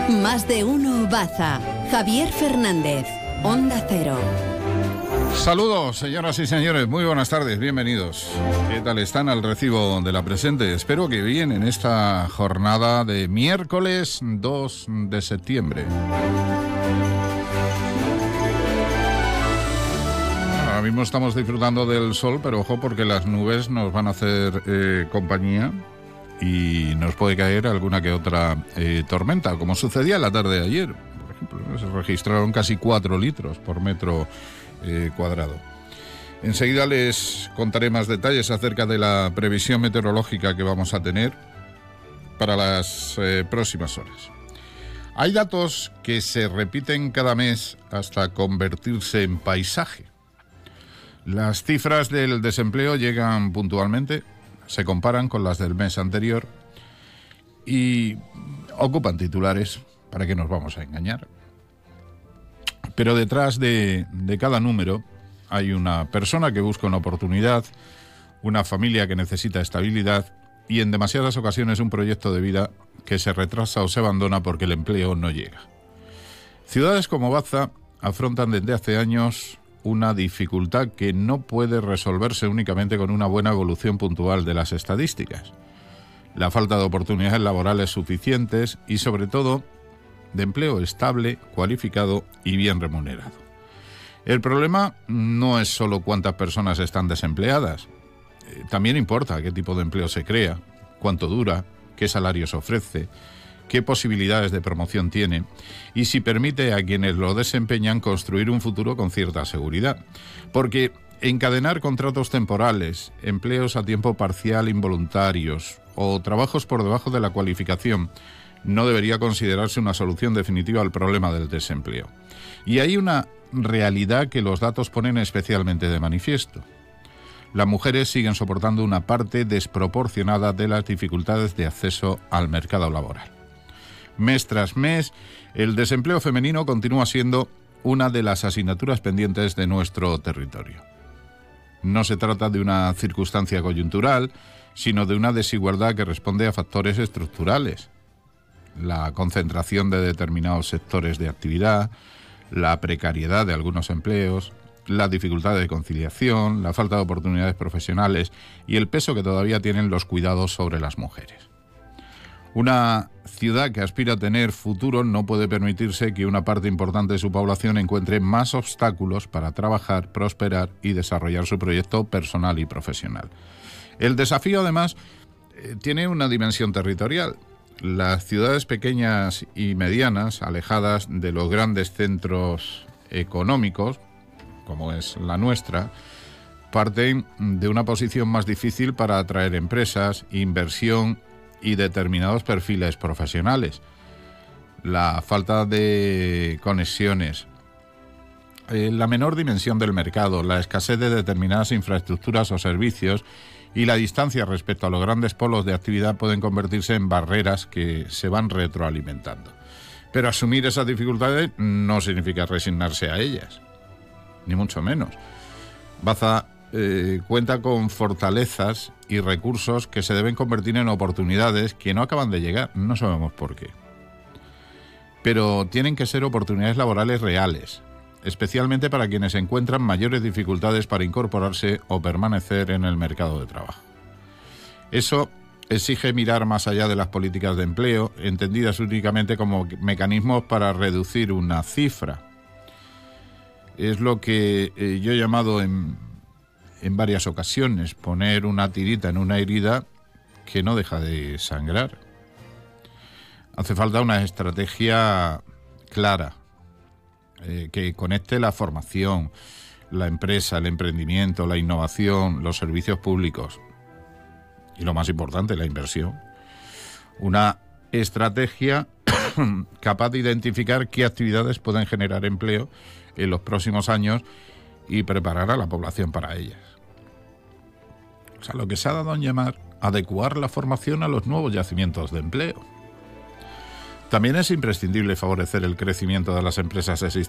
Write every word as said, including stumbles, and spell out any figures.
Más de uno Baza. Javier Fernández, Onda Cero. Saludos, señoras y señores, muy buenas tardes, bienvenidos. ¿Qué tal están al recibo de la presente? Espero que bien en esta jornada de miércoles dos de septiembre. Ahora mismo estamos disfrutando del sol, pero ojo porque las nubes nos van a hacer eh, compañía y nos puede caer alguna que otra eh, tormenta, como sucedía la tarde de ayer. Por ejemplo, se registraron casi cuatro litros por metro Eh, cuadrado. Enseguida les contaré más detalles acerca de la previsión meteorológica que vamos a tener para las eh, próximas horas. Hay datos que se repiten cada mes hasta convertirse en paisaje. Las cifras del desempleo llegan puntualmente, se comparan con las del mes anterior y ocupan titulares. ¿Para qué nos vamos a engañar? Pero detrás de, de cada número hay una persona que busca una oportunidad, una familia que necesita estabilidad y en demasiadas ocasiones un proyecto de vida que se retrasa o se abandona porque el empleo no llega. Ciudades como Baza afrontan desde hace años una dificultad que no puede resolverse únicamente con una buena evolución puntual de las estadísticas. La falta de oportunidades laborales suficientes y sobre todo de empleo estable, cualificado y bien remunerado. El problema no es solo cuántas personas están desempleadas. Eh, también importa qué tipo de empleo se crea, cuánto dura, qué salarios ofrece, qué posibilidades de promoción tiene y si permite a quienes lo desempeñan construir un futuro con cierta seguridad. Porque encadenar contratos temporales, empleos a tiempo parcial involuntarios o trabajos por debajo de la cualificación no debería considerarse una solución definitiva al problema del desempleo. Y hay una realidad que los datos ponen especialmente de manifiesto. Las mujeres siguen soportando una parte desproporcionada de las dificultades de acceso al mercado laboral. Mes tras mes, el desempleo femenino continúa siendo una de las asignaturas pendientes de nuestro territorio. No se trata de una circunstancia coyuntural, sino de una desigualdad que responde a factores estructurales. La concentración de determinados sectores de actividad, la precariedad de algunos empleos, la dificultad de conciliación, la falta de oportunidades profesionales y el peso que todavía tienen los cuidados sobre las mujeres. Una ciudad que aspira a tener futuro no puede permitirse que una parte importante de su población encuentre más obstáculos para trabajar, prosperar y desarrollar su proyecto personal y profesional. El desafío, además, eh, tiene una dimensión territorial. Las ciudades pequeñas y medianas, alejadas de los grandes centros económicos, como es la nuestra, parten de una posición más difícil para atraer empresas, inversión y determinados perfiles profesionales. La falta de conexiones, eh, la menor dimensión del mercado, la escasez de determinadas infraestructuras o servicios y la distancia respecto a los grandes polos de actividad pueden convertirse en barreras que se van retroalimentando. Pero asumir esas dificultades no significa resignarse a ellas, ni mucho menos. Baza eh, cuenta con fortalezas y recursos que se deben convertir en oportunidades que no acaban de llegar, no sabemos por qué. Pero tienen que ser oportunidades laborales reales, especialmente para quienes encuentran mayores dificultades para incorporarse o permanecer en el mercado de trabajo. Eso exige mirar más allá de las políticas de empleo, entendidas únicamente como mecanismos para reducir una cifra. Es lo que eh, yo he llamado en, en varias ocasiones poner una tirita en una herida que no deja de sangrar. Hace falta una estrategia clara, Eh, que conecte la formación, la empresa, el emprendimiento, la innovación, los servicios públicos y, lo más importante, la inversión. Una estrategia capaz de identificar qué actividades pueden generar empleo en los próximos años y preparar a la población para ellas. O sea, lo que se ha dado en llamar adecuar la formación a los nuevos yacimientos de empleo. También es imprescindible favorecer el crecimiento de las empresas existentes